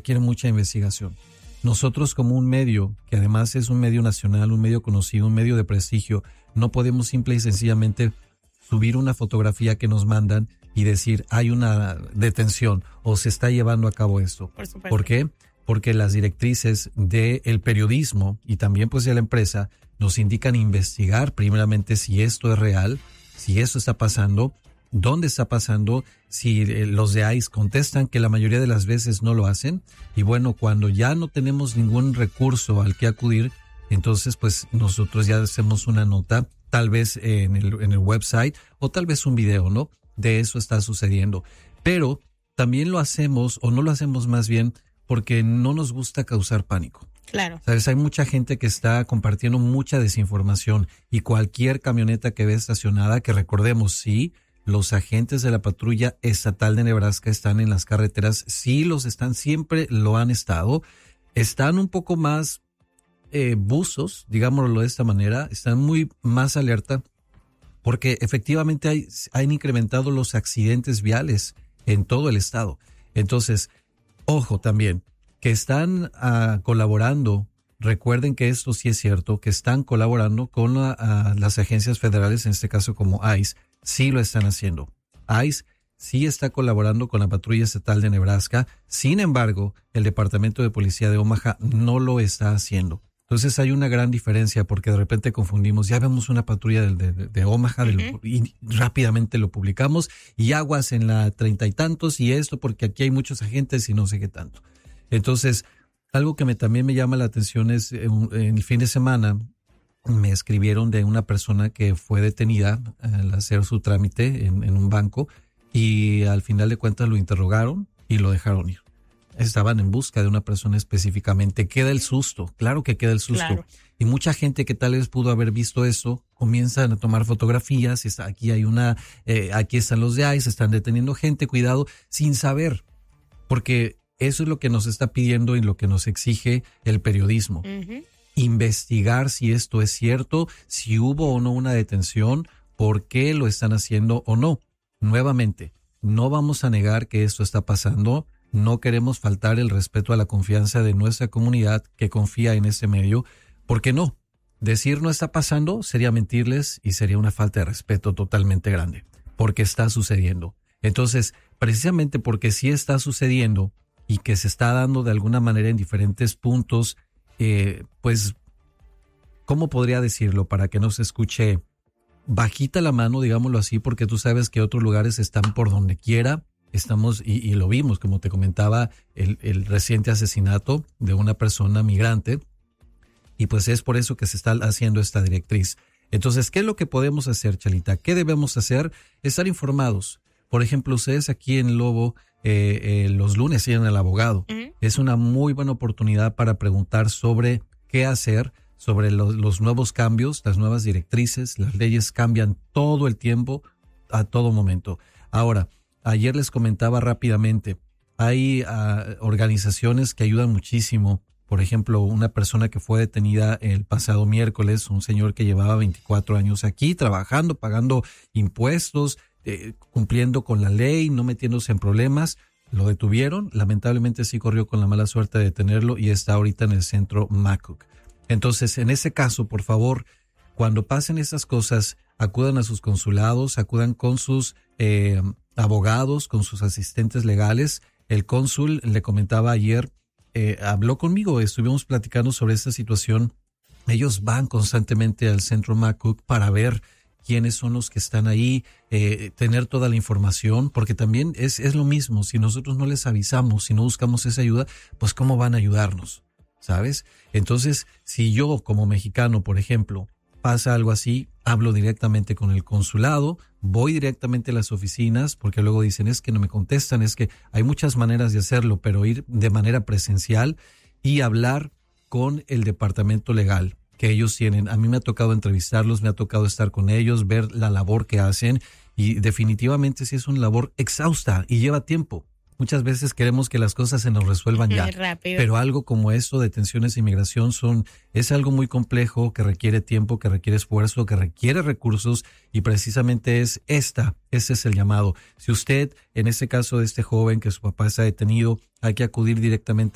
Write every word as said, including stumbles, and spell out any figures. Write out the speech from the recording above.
requiere mucha investigación. Nosotros como un medio, que además es un medio nacional, un medio conocido, un medio de prestigio, no podemos simple y sencillamente subir una fotografía que nos mandan y decir hay una detención o se está llevando a cabo esto. Por supuesto. ¿Por qué? Porque las directrices del periodismo y también pues de la empresa nos indican investigar primeramente si esto es real, si esto está pasando, dónde está pasando, si los de I C E contestan que la mayoría de las veces no lo hacen. Y bueno, cuando ya no tenemos ningún recurso al que acudir, entonces pues nosotros ya hacemos una nota, tal vez en el, en el website o tal vez un video, ¿no? De eso está sucediendo. Pero también lo hacemos, o no lo hacemos más bien, porque no nos gusta causar pánico. Claro. ¿Sabes? Hay mucha gente que está compartiendo mucha desinformación y cualquier camioneta que ve estacionada, que recordemos, sí, los agentes de la patrulla estatal de Nebraska están en las carreteras, sí los están, siempre lo han estado, están un poco más eh, buzos, digámoslo de esta manera, están muy más alerta porque efectivamente hay, han incrementado los accidentes viales en todo el estado. Entonces, ojo también, que están uh, colaborando, recuerden que esto sí es cierto, que están colaborando con la, uh, las agencias federales, en este caso como I C E, sí lo están haciendo. I C E sí está colaborando con la patrulla estatal de Nebraska, sin embargo, el Departamento de Policía de Omaha no lo está haciendo. Entonces hay una gran diferencia porque de repente confundimos, ya vemos una patrulla de, de, de Omaha uh-huh. del, y rápidamente lo publicamos y aguas en la treinta y tantos y esto porque aquí hay muchos agentes y no sé qué tanto. Entonces, algo que me, también me llama la atención es en, en el fin de semana me escribieron de una persona que fue detenida al hacer su trámite en, en un banco y al final de cuentas lo interrogaron y lo dejaron ir. Estaban en busca de una persona específicamente. Queda el susto, claro que queda el susto. Claro. Y mucha gente que tal vez pudo haber visto eso, comienzan a tomar fotografías, y está, aquí hay una, eh, aquí están los de I C E, están deteniendo gente, cuidado, sin saber, porque eso es lo que nos está pidiendo y lo que nos exige el periodismo. Uh-huh. Investigar si esto es cierto, si hubo o no una detención, por qué lo están haciendo o no. Nuevamente, no vamos a negar que esto está pasando. No queremos faltar el respeto a la confianza de nuestra comunidad que confía en este medio, porque no, decir no está pasando sería mentirles y sería una falta de respeto totalmente grande, porque está sucediendo. Entonces, precisamente porque sí está sucediendo y que se está dando de alguna manera en diferentes puntos, eh, pues, ¿cómo podría decirlo para que no se escuche bajita la mano, digámoslo así, porque tú sabes que otros lugares están por donde quiera? Estamos, y, y lo vimos, como te comentaba, el, el reciente asesinato de una persona migrante, y pues es por eso que se está haciendo esta directriz. Entonces, ¿qué es lo que podemos hacer, Chalita? ¿Qué debemos hacer? Estar informados. Por ejemplo, ustedes aquí en Lobo, eh, eh, los lunes tienen al abogado. Uh-huh. Es una muy buena oportunidad para preguntar sobre qué hacer, sobre los, los nuevos cambios, las nuevas directrices. Las leyes cambian todo el tiempo, a todo momento. Ahora, ayer les comentaba rápidamente, hay uh, organizaciones que ayudan muchísimo. Por ejemplo, una persona que fue detenida el pasado miércoles, un señor que llevaba veinticuatro años aquí, trabajando, pagando impuestos, eh, cumpliendo con la ley, no metiéndose en problemas. Lo detuvieron, lamentablemente sí corrió con la mala suerte de detenerlo y está ahorita en el centro McCook. Entonces, en ese caso, por favor, cuando pasen esas cosas, acudan a sus consulados, acudan con sus eh, abogados, con sus asistentes legales. El cónsul, le comentaba ayer, eh, habló conmigo, estuvimos platicando sobre esta situación. Ellos van constantemente al centro McCook para ver quiénes son los que están ahí, eh, tener toda la información, porque también es, es lo mismo, si nosotros no les avisamos, si no buscamos esa ayuda, pues ¿cómo van a ayudarnos? ¿Sabes? Entonces, si yo como mexicano, por ejemplo, pasa algo así, hablo directamente con el consulado, voy directamente a las oficinas, porque luego dicen, es que no me contestan, es que hay muchas maneras de hacerlo, pero ir de manera presencial y hablar con el departamento legal que ellos tienen. A mí me ha tocado entrevistarlos, me ha tocado estar con ellos, ver la labor que hacen y definitivamente sí es una labor exhausta y lleva tiempo. Muchas veces queremos que las cosas se nos resuelvan ya, rápido. Pero algo como esto, detenciones e inmigración, son, es algo muy complejo que requiere tiempo, que requiere esfuerzo, que requiere recursos y precisamente es esta, ese es el llamado. Si usted, en este caso de este joven que su papá está detenido, hay que acudir directamente